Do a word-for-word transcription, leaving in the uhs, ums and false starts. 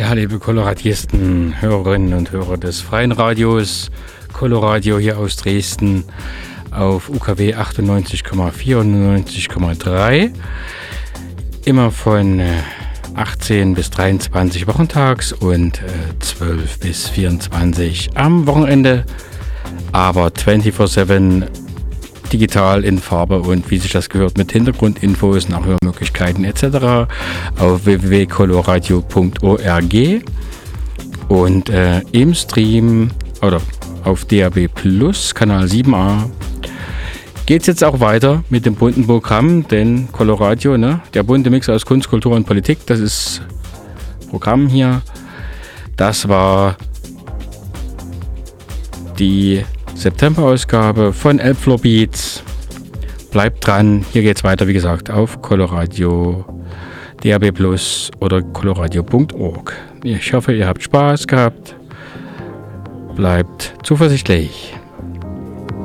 Ja, liebe Koloradisten, Hörerinnen und Hörer des Freien Radios, Coloradio hier aus Dresden auf U K W achtundneunzig Komma vier und neunzig Komma drei. Immer von achtzehn bis dreiundzwanzig wochentags und zwölf bis vierundzwanzig am Wochenende, aber vierundzwanzig sieben digital in Farbe und wie sich das gehört mit Hintergrundinfos, Nachhörmöglichkeiten et cetera auf w w w punkt coloradio punkt org und äh, im Stream oder auf D A B Plus, Kanal sieben a, geht es jetzt auch weiter mit dem bunten Programm, denn Coloradio, ne, der bunte Mix aus Kunst, Kultur und Politik, das ist Programm hier. Das war die September-Ausgabe von Elbfloor Beats. Bleibt dran, hier geht's weiter, wie gesagt, auf Coloradio, D A B Plus oder coloradio punkt org. Ich hoffe, ihr habt Spaß gehabt. Bleibt zuversichtlich.